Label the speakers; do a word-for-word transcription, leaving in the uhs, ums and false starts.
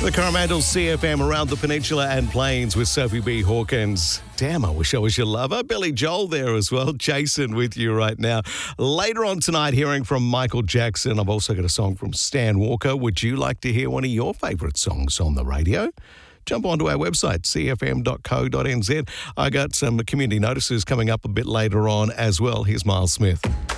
Speaker 1: The Coromandel C F M around the peninsula and plains with Sophie B. Hawkins. Damn, I wish I was your lover. Billy Joel there as well. Jason with you right now. Later on tonight, hearing from Michael Jackson. I've also got a song from Stan Walker. Would you like to hear one of your favourite songs on the radio? Jump onto our website, c f m dot co dot n z. I got some community notices coming up a bit later on as well. Here's Miles Smith.